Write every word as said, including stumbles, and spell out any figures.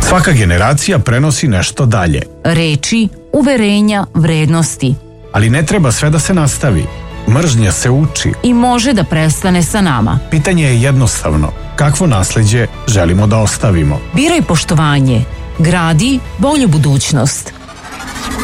Svaka generacija prenosi nešto dalje. Reči, uverenja, vrednosti. Ali ne treba sve da se nastavi. Mržnja se uči. I može da prestane sa nama. Pitanje je jednostavno. Kakvo nasleđe želimo da ostavimo? Biraj poštovanje. Gradi bolju budućnost.